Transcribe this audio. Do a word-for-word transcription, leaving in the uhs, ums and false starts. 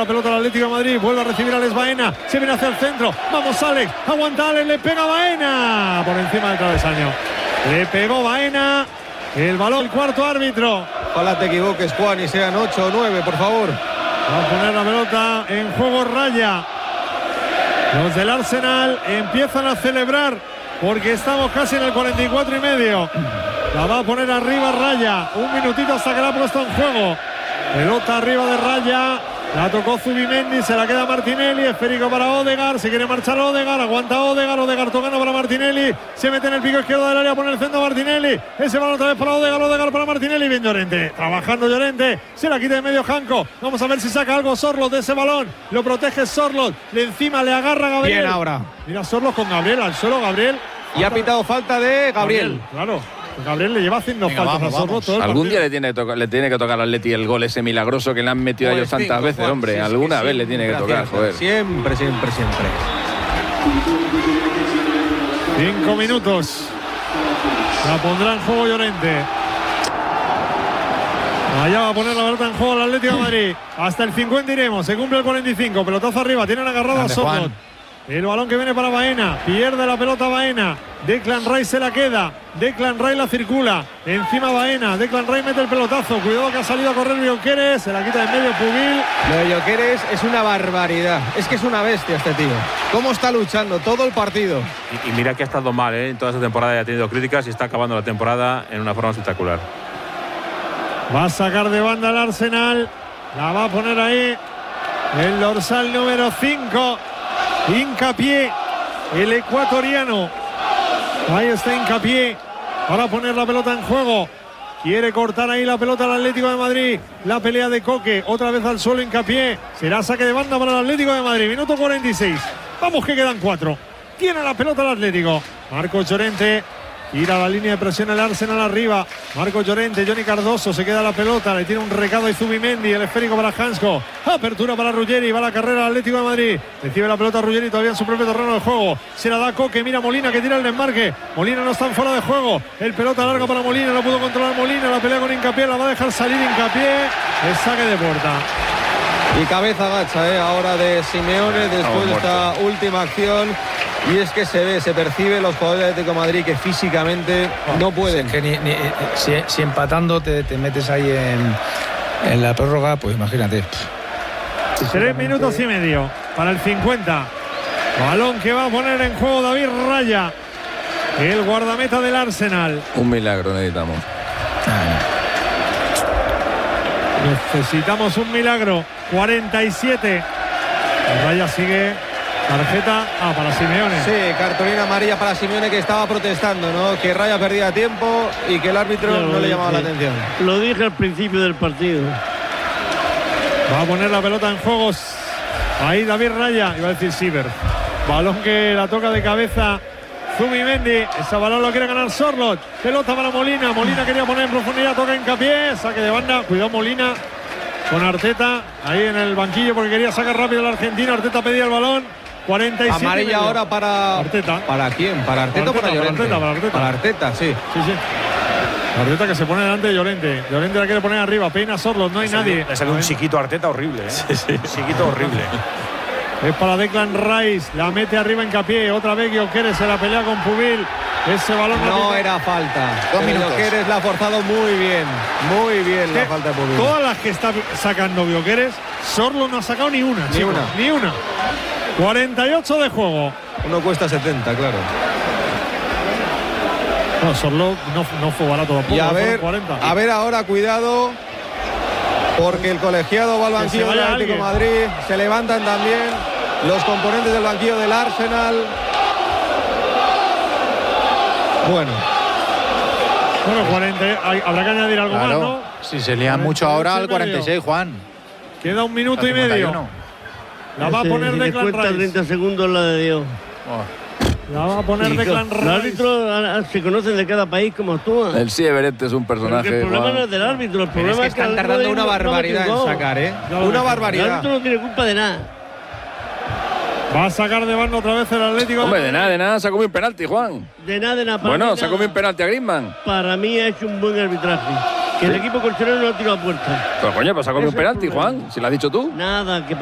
la pelota al Atlético de Madrid. Vuelve a recibir a Alex Baena. Se viene hacia el centro. Vamos, Alex. Aguanta Alex. Le pega Baena. Por encima del travesaño. Le pegó Baena. El balón, el cuarto árbitro. Ojalá te equivoques, Juan, y sean ocho o nueve, por favor. Va a poner la pelota en juego Raya. Los del Arsenal empiezan a celebrar porque estamos casi en el cuarenta y cuatro y medio. La va a poner arriba Raya. Un minutito hasta que la ha puesto en juego. Pelota arriba de Raya. La tocó Zubimendi, se la queda Martinelli, esférico para Odegaard, se quiere marchar Odegaard, aguanta Odegaard, Odegaard tocando para Martinelli, se mete en el pico izquierdo del área, pone el centro Martinelli, ese balón otra vez para Odegaard, Odegaard para Martinelli, bien Llorente, trabajando Llorente, se la quita de medio Janko, vamos a ver si saca algo Sorloth de ese balón, lo protege Sorloth, le encima le agarra Gabriel. Bien ahora. Mira Sorloth con Gabriel, al suelo Gabriel. Y ha pitado falta de Gabriel. Gabriel claro. Gabriel le lleva haciendo Venga, faltas vamos, a Sorloth todo el Algún partido. día le tiene, que tocar, le tiene que tocar al Atleti el gol ese milagroso que le han metido a ellos Pues tantas cinco, veces, Juan, hombre. sí, Alguna sí, vez sí, le tiene que gracias, tocar, joder. Siempre, siempre, siempre. Cinco minutos. La pondrá en juego Llorente. Allá va a poner la pelota en juego el Atlético de Madrid. Hasta el cincuenta iremos. Se cumple el cuarenta y cinco. Pelotazo arriba. Tienen agarrado Grande, a Sorloth. Juan. El balón que viene para Baena. Pierde la pelota Baena. Declan Rice se la queda. Declan Rice la circula. Encima Baena. Declan Rice mete el pelotazo. Cuidado que ha salido a correr Gyökeres. Se la quita de medio Pugil. Lo de Gyökeres es una barbaridad. Es que es una bestia este tío. ¿Cómo está luchando todo el partido? Y, y mira que ha estado mal, ¿eh? En toda esta temporada ya ha tenido críticas y está acabando la temporada en una forma espectacular. Va a sacar de banda el Arsenal. La va a poner ahí el dorsal número cinco. Hincapié, el ecuatoriano. Ahí está Hincapié para poner la pelota en juego. Quiere cortar ahí la pelota al Atlético de Madrid. La pelea de Coque, otra vez al suelo Hincapié. Será saque de banda para el Atlético de Madrid. Minuto cuarenta y seis. Vamos que quedan cuatro. Tiene la pelota el Atlético. Marcos Llorente. Tira la línea de presión el Arsenal arriba. Marcos Llorente, Johnny Cardoso, se queda la pelota, le tiene un recado a Zubimendi, el esférico para Hansko. Apertura para Ruggeri, va la carrera al Atlético de Madrid. Recibe la pelota Ruggeri todavía en su propio terreno de juego. Se la da Coque, mira Molina que tira el desmarque. Molina no está en fuera de juego. El pelota larga para Molina, no pudo controlar Molina. La pelea con Hincapié, la va a dejar salir Hincapié. El saque de puerta. Y cabeza gacha, ¿eh? Ahora de Simeone después de esta última acción. Y es que se ve, se percibe los jugadores de Atlético de Madrid que físicamente no pueden. Es que ni, ni, si, si empatando te, te metes ahí en, en la prórroga, pues imagínate. Tres minutos y medio para el cincuenta. Balón que va a poner en juego David Raya, el guardameta del Arsenal. Un milagro necesitamos. Necesitamos un milagro. cuarenta y siete. Raya sigue. Tarjeta ah, para Simeone. Sí, cartulina amarilla para Simeone, que estaba protestando, ¿no? Que Raya perdía tiempo y que el árbitro no le llamaba la atención. Lo dije al principio del partido. Va a poner la pelota en juegos. Ahí David Raya, iba a decir Siever. Balón que la toca de cabeza Zubimendi. Ese balón lo quiere ganar Sorloth. Pelota para Molina. Molina quería poner en profundidad, toca Hincapié. Saque de banda. Cuidado Molina con Arteta ahí en el banquillo porque quería sacar rápido el argentino. Arteta pedía el balón. cuarenta y siete. Amarilla ahora para Arteta. ¿Para quién? ¿Para Arteta o para Llorente? Para Arteta, para Arteta. Para Arteta, sí. Sí, sí. Arteta que se pone delante de Llorente. Llorente la quiere poner arriba. Peina Sorloth, no hay Le nadie. salió- Le salió un chiquito Arteta horrible, ¿eh? Sí, sí. Chiquito horrible. Es para Declan Rice. La mete arriba Hincapié. Otra vez Gyökeres se la pelea con Pugil. Ese balón No tiene- era falta. Dos minutos. Gyökeres la ha forzado muy bien. Muy bien la Que falta de Pugil. Todas las que está sacando Gyökeres, Sorloth no ha sacado ni una. Ni chicos, una. Ni una. cuarenta y ocho de juego. Uno cuesta setenta, claro. No, Sorloth no, no fue barato tampoco. Y a fueron ver, cuarenta. a ver ahora, cuidado, porque el colegiado va al Que se banquillo del vaya Atlético de alguien. Madrid. Se levantan también los componentes del banquillo del Arsenal. Bueno, Bueno, cuarenta. hay- habrá que añadir algo más, ¿no? Claro, si se lían mucho ahora al cuarenta y seis, Juan. Queda un minuto Al y medio. cincuenta y uno. La va a Ese, poner si le Declan cuenta Rice. treinta segundos la de Dios. Oh. La va a poner Y Declan Los Rice. árbitros ah, ah, se conocen de cada país como actúan. El Sieveret es un Porque personaje. el problema Juan. no es del árbitro, el pero problema es que el están árbitro tardando ahí una no- no barbaridad metió en gol. sacar, ¿eh? Ya lo Una ves. El barbaridad. árbitro no tiene culpa de nada. Va a sacar de banda otra vez el Atlético. Hombre, de nada, de nada, se ha comido un penalti, Juan. De nada, de nada. Para Bueno, mí se ha nada. comido un penalti a Griezmann. Para mí ha hecho un buen arbitraje. Que el equipo colchonero no ha tirado a puerta. Pero coño, pues se ha comido un Ese es el penalti, problema. Juan, si lo has dicho tú. Nada, que